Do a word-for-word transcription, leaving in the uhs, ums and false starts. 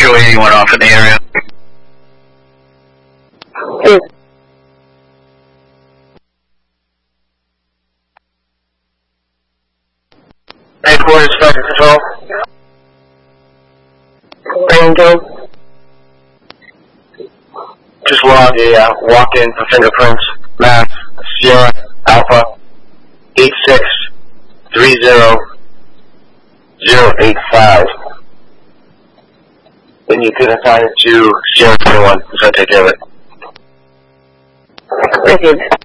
Visual eighty-one off in the area. Mm. Headquarters, Special Control. Rainbow. Just log a uh, walk-in for fingerprints. Math, Sierra, Alpha, eight six three zero zero eight five. Then you can assign it to Sierra twenty-one, so I'll take care of it. Received.